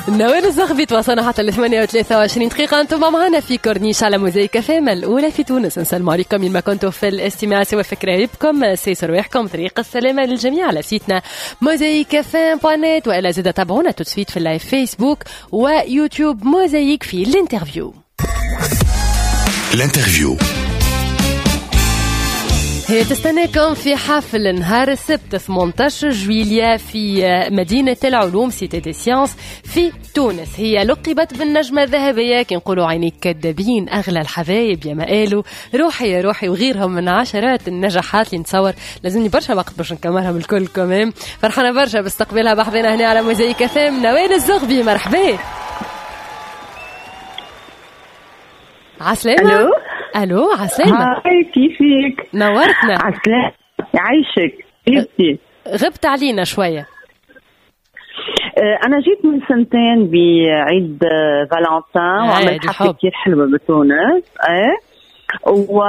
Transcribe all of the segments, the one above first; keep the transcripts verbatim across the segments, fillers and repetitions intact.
نوال الزغبي تواصلنا حتى ل ثمانية وثلاثين وعشرين دقيقة. أنتم معنا في كورنيش على موزايك فام الأولى في تونس. نسلم عليكم من ما كنتم في الاستماع سوى فكرة بكم سيسر رواحكم طريق السلامة للجميع على سيتنا موزايك فام بوانيت، وإلا زيدا تابعونا تسفيت في اللايف فيسبوك ويوتيوب موزايك في الانترفيو. الانترفيو هي تستناكم في حفل نهار السبت ثمانية عشر جويلية في مدينة العلوم سيتي دي سيانس في تونس. هي لقبت بالنجمة الذهبية كي نقولوا عينيك كدابين أغلى الحبايب يا ما قالوا روحي يا روحي، وغيرهم من عشرات النجاحات اللي نتصور لازمني برشا وقت باش نكملهم الكل. كمان فرحانة برشا باستقبالها بحضنا هنا على موزايك فام نوال الزغبي. مرحبا. عسلامة. الو الو عسلامة. هاي كيفك؟ نورتنا. عسلامة يعيشك. كيفتي؟ غبت علينا شوية. أه انا جيت من سنتين بعيد فالنتين وعملت حفلة كتير حلوة بتونس. ايه و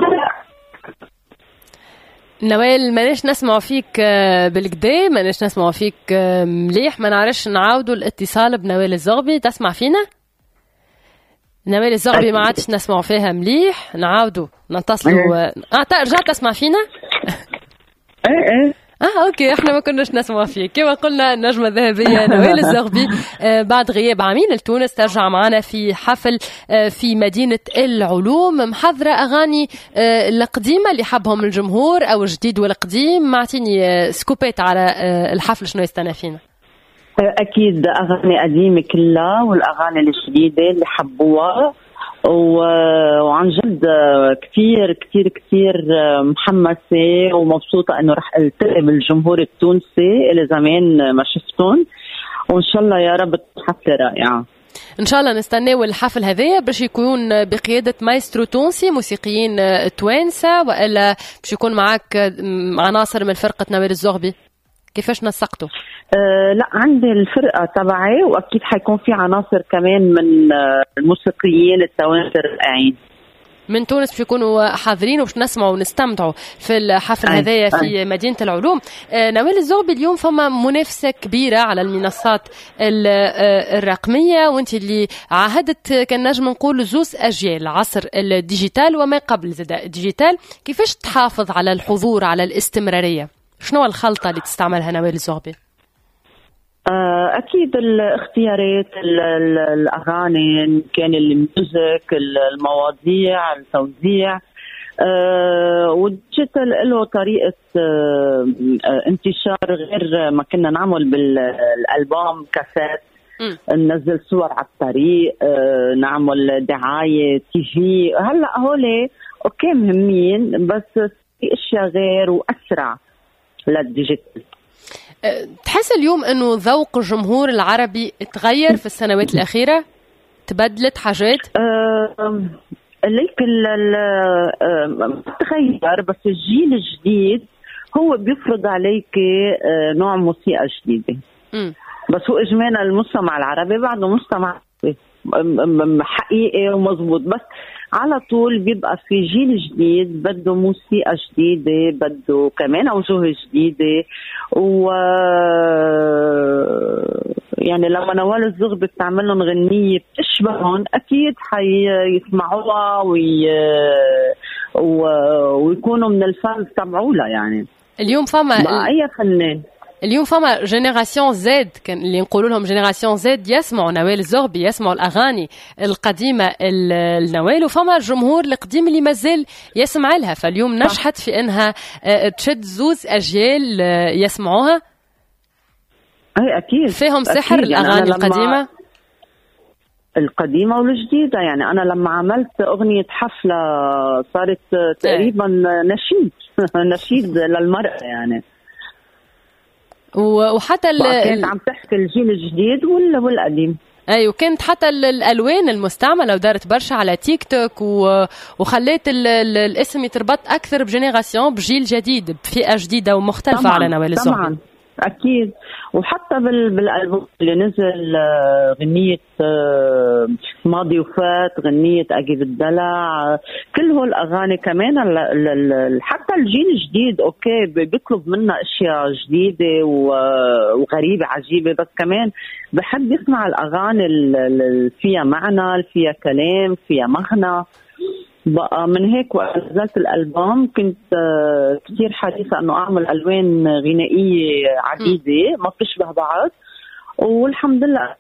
نوال ماناش نسمع فيك بالكدا، ماناش نسمع فيك مليح، ما نعرفش نعاودوا الاتصال بنوال الزغبي. تسمع فينا؟ نوال الزغبي ما عادش نسمع فيها مليح، نعاودوا نتصلوا. اه رجعت تسمع فينا؟ ايه ايه اه اوكي، احنا ما كناش نسمع فيك. كما قلنا النجمة الذهبية نوال الزغبي آه بعد غياب عامين لتونس ترجع معنا في حفل آه في مدينة العلوم، محضرة اغاني آه القديمة اللي حبهم الجمهور او الجديد والقديم. معطيني آه سكوبات على آه الحفل، شنو يستنى فينا؟ أكيد أغاني قديمة كلها والأغاني الجديدة اللي حبوها، وعن جد كتير كتير كتير محمسة ومبسوطة إنه رح ألتقي بالجمهور التونسي اللي زمان ما شفتون، وإن شاء الله يا رب حفلة رائعة. إن شاء الله نستناو الحفل هذايا باش يكون بقيادة مايسترو تونسي، موسيقيين توانسة، وإلا باش يكون معك عناصر من فرقة نوال الزغبي؟ كيفاش نسقته؟ أه لا، عندي الفرقة تبعي وأكيد حيكون في عناصر كمان من الموسيقيين التوانسة الرائعين من تونس باش يكونوا حاضرين وباش نسمعوا ونستمتعوا في الحفل هذايا في مدينة العلوم. أه نوال الزغبي اليوم فما منافسة كبيرة على المنصات الرقمية، وانت اللي عاهدت كان نجم نقول زوز أجيال، عصر الديجيتال وما قبل زاد الديجيتال. كيفاش تحافظ على الحضور على الاستمرارية؟ شنو الخلطة اللي تستعملها نوال الزغبي؟ أكيد الاختيارات، الأغاني، كان الميوزك، المواضيع، التوزيع. أه والديجيتال له طريقة أه انتشار غير ما كنا نعمل بالألبوم كاسات، ننزل صور على الطريق، أه نعمل دعاية تي في. هلأ هولي أوكي مهمين، بس في أشياء غير وأسرع للديجيتال. تحس اليوم انه ذوق الجمهور العربي تغير في السنوات الاخيره؟ تبدلت حاجات؟ أه ليك تغير، بس الجيل الجديد هو بيفرض عليك نوع موسيقى جديده. م. بس هو اجمالا المجتمع العربي بعده مجتمع حقيقي ومضبوط، بس على طول بيبقى في جيل جديد بده موسيقى جديدة، بده كمان أوجه جديدة. و يعني لما نوال الزغبي بتعمل لهم غنية بتشبههم أكيد حيسمعوها وي... و... ويكونوا من الفانز تبعولها. يعني اليوم فما أي فنان اليوم فما جينيراسيون زد، كان اللي نقولوا لهم جينيراسيون زد يسمعوا نوال الزغبي، يسمعوا الأغاني القديمة النوال، وفما الجمهور القديم اللي مازال يسمع لها. فاليوم نجحت في إنها تشد زوز أجيال يسمعوها. أي أكيد فيهم سحر أكيد. الأغاني يعني القديمة القديمة والجديدة. يعني أنا لما عملت أغنية حفلة صارت تقريبا نشيد نشيد للمرأة يعني، وحتى كانت عم تحكي الجيل الجديد والقديم. ايوه، كانت حتى الالوان المستعمله ودارت برشا على تيك توك، وخليت الاسم يتربط اكثر بجينيراسيون، بجيل جديد، بفئه جديده ومختلفه. طبعاً على نوال الزغبي. طبعا أكيد. وحتى بالألبوم اللي نزل غنية ماضي وفات، غنية أجيب الدلع، كل هول الأغاني كمان حتى الجيل الجديد أوكي بيطلب منا أشياء جديدة وغريبة عجيبة، بس كمان بحب يسمع الأغاني اللي فيها معنى، اللي فيها كلام، فيها مغنى. بقى من هيك وقت نزلت الألبوم كنت كتير حريصة أنه أعمل ألوان غنائية عديدة ما بتشبه بعض، والحمد لله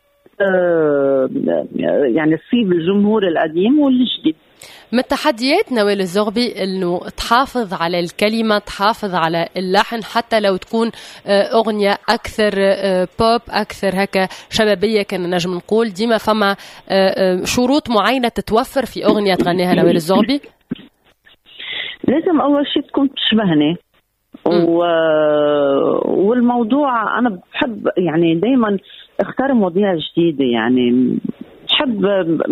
يعني تصيب الجمهور القديم والجديد. من التحديات نوال الزغبي انه تحافظ على الكلمه، تحافظ على اللحن، حتى لو تكون اغنيه اكثر بوب، اكثر هكا شبابيه كان نجم نقول. ديما فما شروط معينه تتوفر في اغنيه تغنيها نوال الزغبي؟ لازم اول شيء تكون تشبهني، و... والموضوع انا بحب يعني دائما اختار مواضيع جديده، يعني بحب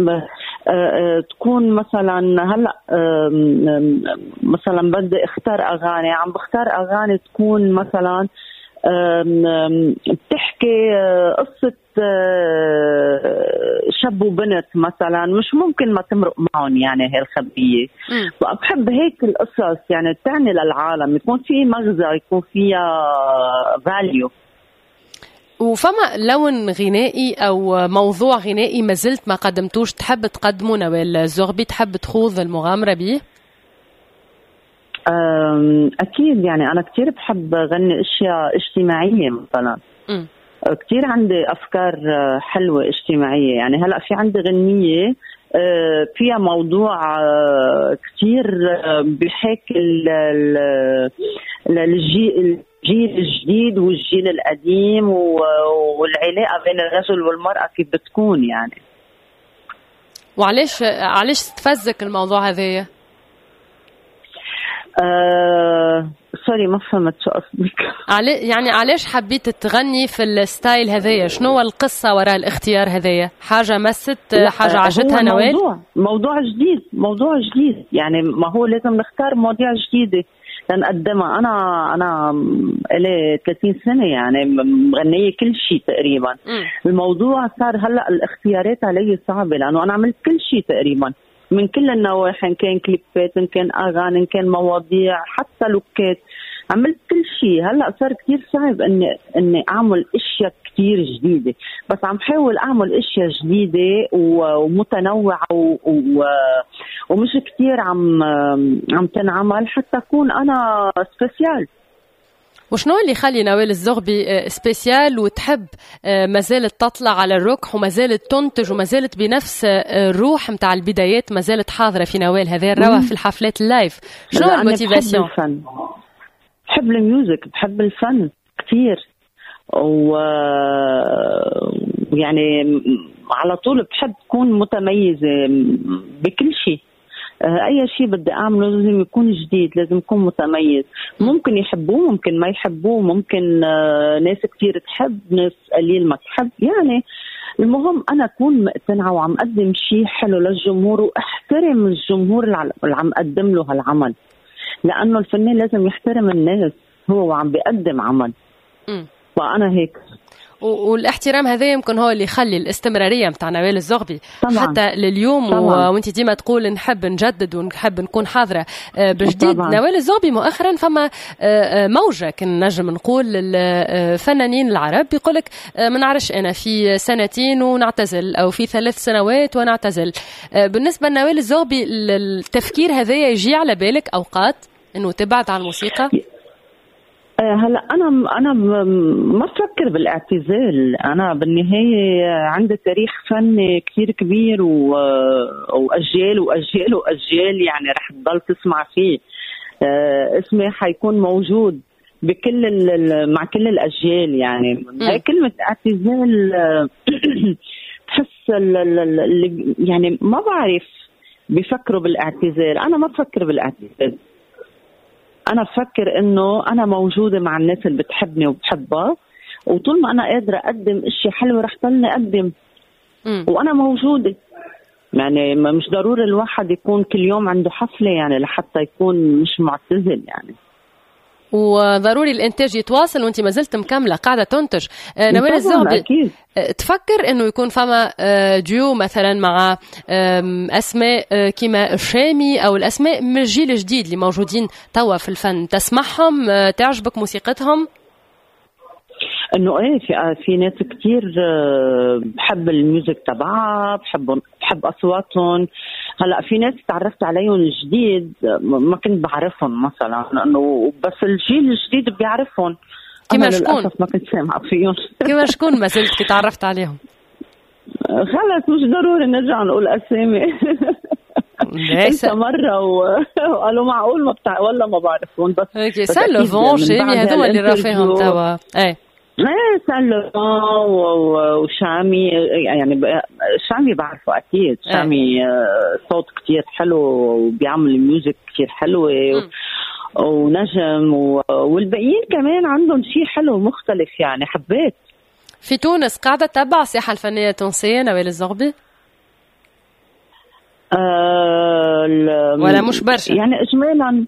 تكون مثلا هلا مثلا بدي اختار اغاني، عم بختار اغاني تكون مثلا بتحكي قصه شاب وبنت مثلا، مش ممكن ما تمرق معهم يعني هي الخبيه. بحب هيك القصص يعني تعني للعالم، يكون في مغزى، يكون فيها فاليو. وفما لون غنائي أو موضوع غنائي ما زلت ما قدمتوش تحب تقدمه نوال الزغبي، تحب تخوض المغامرة به؟ أكيد، يعني أنا كتير بحب غني أشياء اجتماعية مثلا. م. كتير عندي أفكار حلوة اجتماعية، يعني هلأ في عندي غنية فيها موضوع كتير بيحكي الجيل الجيل الجديد والجيل القديم والعلاقة بين الرجل والمرأة كيف بتكون يعني. وعليش عليش تفزك الموضوع هذايا؟ آه... سوري ما فهمت شو قصدك. علي... يعني علاش حبيت تغني في الستايل هذايا؟ شنو القصة وراء الاختيار هذايا؟ حاجة مست، حاجة عجتها نوال؟ موضوع موضوع جديد، موضوع جديد، يعني ما هو لازم نختار مواضيع جديدة لنقدمها. أنا أنا إلي ثلاثين سنة يعني مغنية كل شيء تقريبا. م. الموضوع صار هلا الاختيارات علي صعبة، لأنه أنا عملت كل شيء تقريبا من كل النواحي، إن كان كليبات، إن كان أغاني، إن كان مواضيع، حتى لوكات، عملت كل شيء. هلا صار كتير صعب إني إني أعمل أشياء كتير جديدة، بس عم حاول أعمل أشياء جديدة ومتنوعة و... و... ومش كتير عم عم تنعمل حتى أكون أنا سبيسيال. وشنو اللي يخلي نوال الزغبي سبيسيال وتحب ما زالت تطلع على الركح وما زالت تنتج وما زالت بنفس الروح متاع البدايات ما زالت حاضرة في نوال هذا الروح في الحفلات اللايف؟ شنو الموتيفاسيون؟ بحب الفن، بحب الميوزك، بحب الفن كتير، و يعني على طول بحب تكون متميزة بكل شيء. أي شيء بدي أعمله لازم يكون جديد، لازم يكون متميز. ممكن يحبوه، ممكن ما يحبوه، ممكن ناس كتير تحب، ناس قليل ما تحب، يعني المهم أنا أكون مقتنعة وعم أقدم شيء حلو للجمهور، وأحترم الجمهور اللي عم أقدم له هالعمل، لأنه الفنان لازم يحترم الناس هو وعم بيقدم عمل. م. وأنا هيك. والاحترام هذا يمكن هو اللي يخلي الاستمرارية متاع نوال الزغبي طبعاً. حتى لليوم و... وانت ديما تقول نحب نجدد ونحب نكون حاضرة بجديد. طبعاً. نوال الزغبي مؤخرا فما موجة كن نجم نقول الفنانين العرب بيقولك ما نعرفش أنا في سنتين ونعتزل أو في ثلاث سنوات ونعتزل. بالنسبة لنوال الزغبي التفكير هذا يجي على بالك أوقات إنه تبعد عن الموسيقى؟ هلا انا انا ما بفكر بالاعتزال. انا بالنهايه عندي تاريخ فني كثير كبير و... واجيال واجيال واجيال يعني رح تضل تسمع فيه. اسمي حيكون موجود بكل ال... مع كل الاجيال. يعني هي كلمه اعتزال بحس ال... ال... يعني ما بعرف بيفكروا بالاعتزال. انا ما بفكر بالاعتزال، أنا بفكر إنه أنا موجودة مع الناس اللي بتحبني وبحبها، وطول ما أنا قادرة أقدم إشي حلو رح ضلني أقدم. م. وأنا موجودة، يعني مش ضروري الواحد يكون كل يوم عنده حفلة يعني لحتى يكون مش معتزل يعني. وضروري الانتاج يتواصل، وانت ما زلت مكمله قاعده تنتج. نوال الزغبي، تفكر انه يكون فما ديو مثلا مع اسماء كيما الشامي او الاسماء من الجيل الجديد اللي موجودين توا في الفن، تسمعهم تعجبك موسيقتهم؟ انه ايه في في ناس كتير بحب الميوزك تبعها، بحب بحب اصواتهم. هلا في ناس تعرفت عليهم جديد ما كنت بعرفهم مثلا، انه بس الجيل الجديد بيعرفهم. كيما شكون؟ ما كنت سامعه فيهم. كيما شكون ما زلت كي تعرفت عليهم؟ خلص مش ضروري نرجع نقول اسامي. ليس مره وقالوا معقول ما بتاع ولا ما بعرفهم. بس اوكي سان لوفون شامي هذول اللي رافعهم توا. ايه ايه سان لوفون وشامي، يعني شامي بعرفه اكيد. شامي صوت كتير حلو وبيعمل ميوزك كتير حلوه ونجم، والباقيين كمان عندهم شيء حلو مختلف يعني حبيت. في تونس قاعدة تتبع الساحة الفنية التونسية نوال الزغبي؟ أه ولا مش برشا؟ يعني إجمالا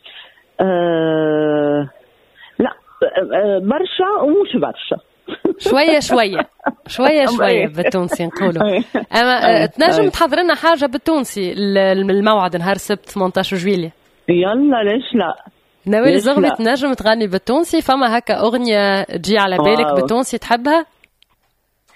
أه لا أه برشا ومش برشا. شوية شوية شوية شوية بالتونسي نقولوا. أما تنجم تحضر لنا حاجة بالتونسي الموعد نهار السبت ثمانية عشر جويلية؟ يلا ليش لا. نوال الزغبي تنجم تغني بالتونسي؟ فما هكا أغنية تجي على بالك بالتونسي تحبها؟